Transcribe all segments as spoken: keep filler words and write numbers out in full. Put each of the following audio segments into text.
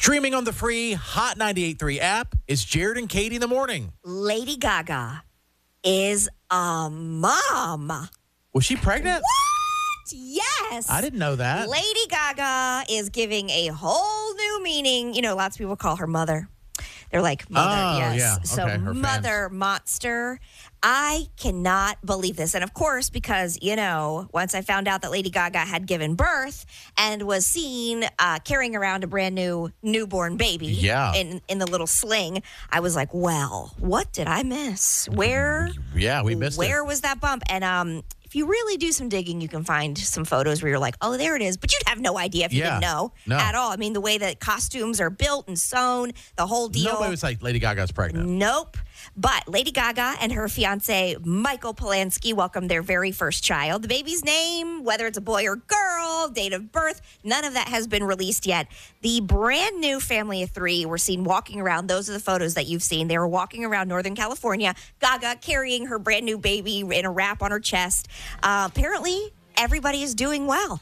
Streaming on the free Hot ninety-eight point three app is Jared and Katie in the morning. Lady Gaga is a mom. Was she pregnant? What? Yes. I didn't know that. Lady Gaga is giving a whole new meaning. You know, lots of people call her mother. They're like, mother, Oh, yes. yeah. So, Okay, her mother monster. I cannot believe this. And of course, because, you know, once I found out that Lady Gaga had given birth and was seen uh, carrying around a brand new newborn baby Yeah. in, in the little sling, I was like, well, what did I miss? Where? Yeah, we missed Where it. was that bump? And um, if you really do some digging, you can find some photos where you're like, oh, there it is. But you'd have no idea if you Yeah. didn't know No. at all. I mean, the way that costumes are built and sewn, the whole deal. Nobody was like, Lady Gaga's pregnant. Nope. But Lady Gaga and her fiance, Michael Polanski, welcomed their very first child. The baby's name, whether it's a boy or girl, date of birth, none of that has been released yet. The brand new family of three were seen walking around. Those are the photos that you've seen. They were walking around Northern California, Gaga carrying her brand new baby in a wrap on her chest. Uh, apparently, everybody is doing well.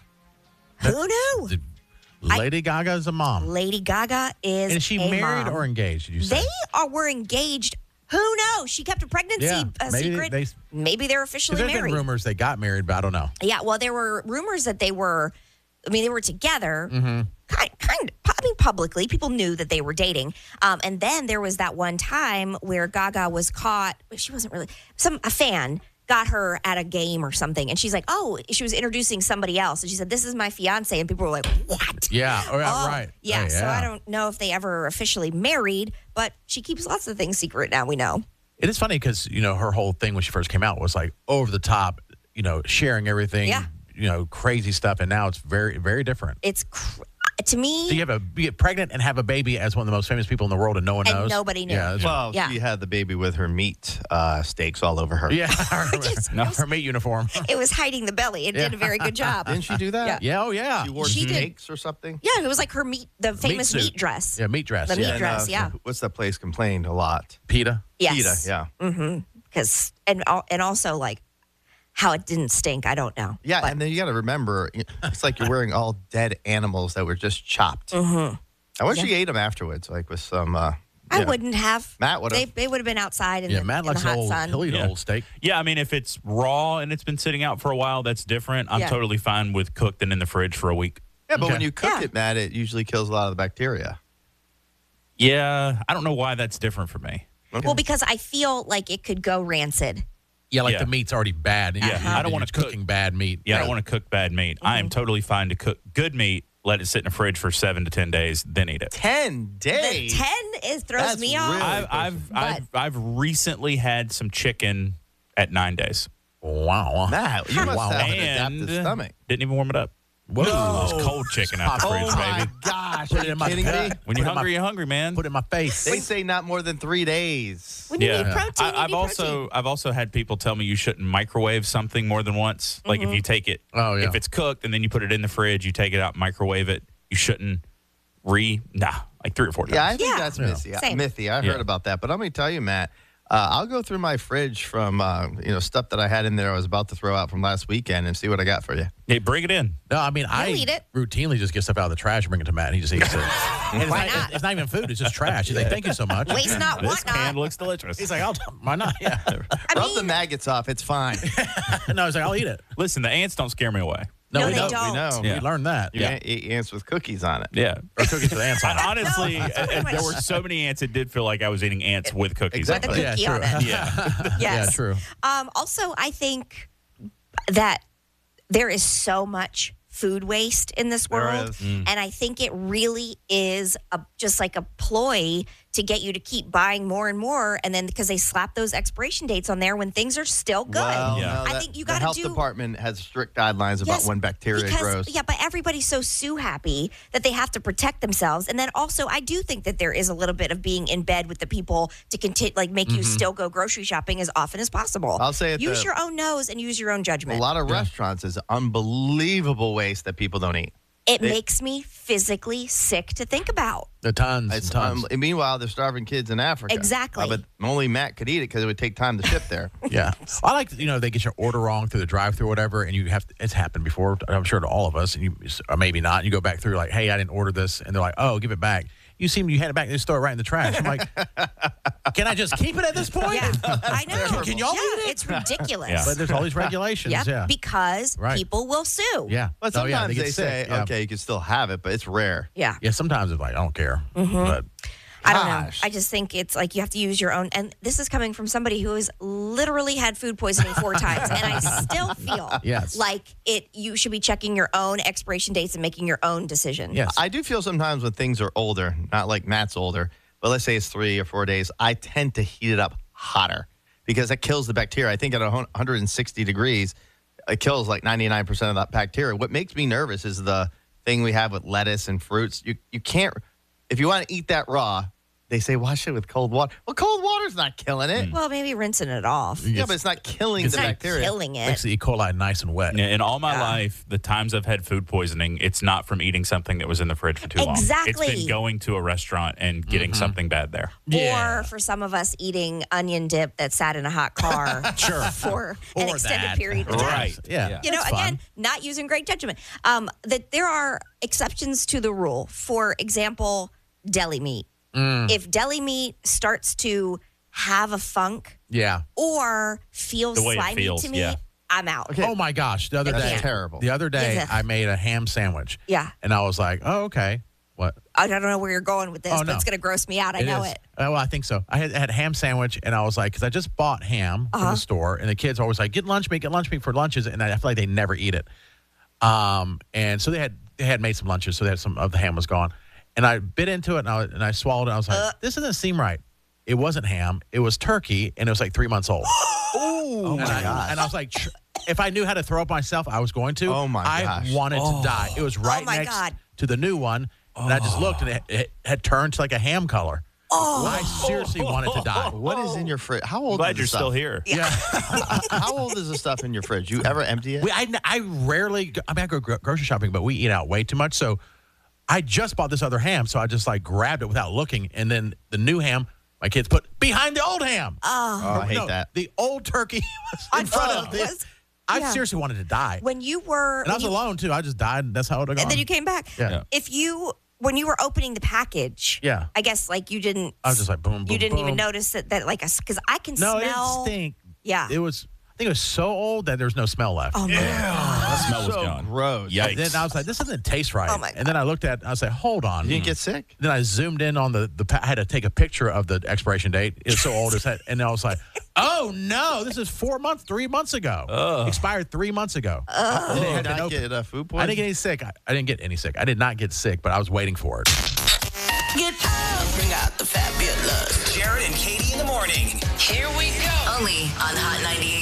Who knew? Lady Gaga's a mom. Lady Gaga is And is she a married mom. or engaged, did you say? They are were engaged. Who knows? She kept a pregnancy Yeah, a maybe secret. they- maybe they're 'Cause officially there's married. been rumors they got married, but I don't know. Yeah, well, there were rumors that they were. I mean, they were together. Mm-hmm. Kind, kind. I mean, publicly, people knew that they were dating. Um, and then there was that one time where Gaga was caught. She wasn't really some a fan. Got her at a game or something. And she's like, oh, she was introducing somebody else. And she said, this is my fiance. And people were like, what? Yeah, oh, yeah, Oh, right. Yeah, Oh, so yeah. I don't know if they ever officially married, but she keeps lots of things secret now, we know. It is funny because, you know, her whole thing when she first came out was like over the top, you know, sharing everything, Yeah. you know, crazy stuff. And now it's very, very different. It's, cr- to me, So you have a be get pregnant and have a baby as one of the most famous people in the world, and no one And knows. nobody knew. Yeah, that's- Well, Yeah. she had the baby with her meat uh, steaks all over her. yeah. Her, Just- no, her meat uniform. it was hiding the belly. It did a very good job. Didn't she do that? Yeah, oh yeah, She wore She did. steaks or something? Yeah, it was like her meat, the famous meat, suit. dress. yeah, meat dress. The yeah. meat And, dress, uh, yeah. What's that place complained a lot? Pita. Yes. PETA, yeah. Because and al- and also like how it didn't stink. I don't know. Yeah, But- and then you got to remember, it's like you're wearing all dead animals that were just chopped. Mhm. I wish Yeah. she ate them afterwards, like with some. Uh, I yeah. wouldn't have. Matt would've. They, they would have been outside in Yeah, the, Matt in the likes an hot old. sun. He'll eat an Yeah. old steak. Yeah, I mean, if it's raw and it's been sitting out for a while, that's different. I'm Yeah. totally fine with cooked and in the fridge for a week. Yeah, but Okay. when you cook Yeah. it, Matt, it usually kills a lot of the bacteria. Yeah, I don't know why that's different for me. Okay. Well, because I feel like it could go rancid. Yeah, like Yeah. the meat's already bad. Yeah, You- I don't you're wanna cook- cooking bad meat. Yeah, I don't want to cook bad meat. I Mm-hmm. am totally fine to cook good meat, let it sit in the fridge for seven to ten days, then eat it. ten days. The ten is throws That's me off. really- I've I've, But- I've I've recently had some chicken at nine days. Wow. Matt, you must Wow. have an And adaptive stomach. didn't even warm it up. Whoa. It was cold chicken out the Oh fridge, my baby. gosh! Put Are it you in my kidding me? gut. When you're Put it in my- hungry, you're hungry, man. Put it in my face. They say not more than three days. when you Yeah. need protein, I, you I've need also protein. I've also had people tell me you shouldn't microwave something more than once. Like Mm-hmm. if you take it, Oh, yeah. if it's cooked and then you put it in the fridge, you take it out, microwave it. You shouldn't re nah like three or four times. Yeah, I think Yeah. that's Yeah. mythy. Same. Mythy. I Yeah. heard about that, but I'm going to tell you, Matt. Uh, I'll go through my fridge from uh, you know stuff that I had in there. I was about to throw out from last weekend and see what I got for you. Hey, bring it in. No, I mean, I eat it. routinely just get stuff out of the trash and bring it to Matt, and he just eats it. And it's Why not, not? It's not even food; it's just trash. He's like, "Thank you so much." Waste not, This want not. can looks delicious. He's like, "I'll why not?" Yeah. I Rub mean, the maggots off. It's fine. no, he's like, "I'll eat it." Listen, the ants don't scare me away. No, we they know. don't. We know. Yeah. We learned that. You Yeah. eat ants with cookies on it. Yeah. Or cookies with ants on it. I, honestly, No, uh, pretty there much. were so many ants. It did feel like I was eating ants with cookies. on Exactly. the them. cookie Yeah, on true. it. Yeah. Yes. Yeah, true. Um, also, I think that there is so much food waste in this There world. is. And I think it really is a, just like a ploy to get you to keep buying more and more. And then because they slap those expiration dates on there when things are still good. Well, Yeah. no, I that- think you the gotta health do- department has strict guidelines about Yes, when bacteria because, grows. Yeah, but everybody's so sue happy that they have to protect themselves. And then also, I do think that there is a little bit of being in bed with the people to continue, like make you still go grocery shopping as often as possible. Mm-hmm. I'll say it use the- your own nose and use your own A judgment. lot of restaurants is unbelievable waste that people don't eat. It They- makes me physically sick to think about. The tons and It's, tons. um, and meanwhile, they're starving kids in Africa. Exactly. Uh, but only Matt could eat it because it would take time to ship there. Yeah, I like you know they get your order wrong through the drive-through or whatever, and you have to, it's happened before. I'm sure to all of us, and you or maybe not. You go back through like, hey, I didn't order this, and they're like, oh, give it back. You you see them, you hand it back, and they just throw it right in the trash. I'm like, can I just keep it at this point? Yeah, I know. Can, can y'all yeah, eat it? it's ridiculous. Yeah. But there's all these regulations. Yep, Yeah. because Right. people will sue. Yeah. But Oh, sometimes yeah, they, get say, sick. Yeah. okay, you can still have it, but it's rare. Yeah. Yeah, sometimes it's like, I don't care. Mm-hmm. But I don't know. Gosh. I just think it's like you have to use your own. And this is coming from somebody who has literally had food poisoning four times. And I still feel Yes. like it. You should be checking your own expiration dates and making your own decision. yes. I do feel sometimes when things are older, not like Matt's older, but let's say it's three or four days, I tend to heat it up hotter because it kills the bacteria. I think at one hundred sixty degrees, it kills like ninety-nine percent of that bacteria. What makes me nervous is the thing we have with lettuce and fruits. You you can't, if you want to eat that raw, they say wash it with cold water. Well, cold water's not killing it. Well, maybe rinsing it off. Yeah, but it's not killing It's the not bacteria. killing it. Makes the E. coli nice and wet. In all my Yeah. life, the times I've had food poisoning, it's not from eating something that was in the fridge for too long. Exactly. It's been going to a restaurant and getting something bad there. Yeah. Or for some of us, eating onion dip that sat in a hot car Sure. for an Or extended that. period of time. Right. Yeah. Yeah. You know, That's again, fun. not using great judgment. Um, that there are exceptions to the rule. For example, deli meat. Mm. If deli meat starts to have a funk Yeah. or feels The way it slimy feels, to me, yeah. I'm out. Okay. Oh my gosh! The other That's day, terrible. The other day, Yeah. I made a ham sandwich. Yeah. And I was like, "Oh, okay. What? I don't know where you're going with this, Oh, but no. it's going to gross me out. I know is. it. Oh, well, I think so. I had, had a ham sandwich, and I was like, because I just bought ham from Uh-huh. the store, and the kids are always like, "Get lunch meat, get lunch meat for lunches," and I feel like they never eat it. Um, and so they had they had made some lunches, so they had some of the ham was gone, and I bit into it, and I and I swallowed it. And I was like, Uh. "This doesn't seem right." It wasn't ham; it was turkey, and it was like three months old. Oh, and, my I, gosh. and I was like, tr- if I knew how to throw up myself, I was going to. Oh, my I gosh. wanted Oh. to die. It was right my next God. to the new one, and I just looked, and it, it had turned to like a ham color. Oh, I seriously wanted to die. What is in your fridge? How old Glad is you're this still stuff? here. Yeah, How old is the stuff in your fridge? You ever empty it? we, I, I rarely. go- I mean, I go gro- grocery shopping, but we eat out way too much. So I just bought this other ham, so I just like grabbed it without looking, and then the new ham, my kids put behind the old ham. Oh, I hate No, that. The old turkey was in front of Oh, the. was- I yeah. seriously wanted to die, When you were, and I when was you- alone too. I just died. And that's how it got. and then you came back. Yeah. Yeah. If you, when you were opening the package, Yeah. I guess like you didn't. I was just like boom, boom. you didn't even boom. notice that, that like a because I can No, it smell. didn't stink. Yeah. It was. I think it was so old that there was no smell left. Oh my That smell was so gone. gross. Yikes. Then I was like, this doesn't taste right. Oh, my And then I looked at, I was like, hold on. You didn't get sick? Then I zoomed in on the, the, pa- I had to take a picture of the expiration date. It's so old. It's, and I was like, oh no, this is four months, three months ago. Expired three months ago. And it Did you had been not open. get uh, food I didn't poisoning? get any sick. I, I didn't get any sick. I did not get sick, but I was waiting for it. Get up, bring out the fabulous. Jared and Katie in the morning. Here we go. Only on Hot ninety-eight.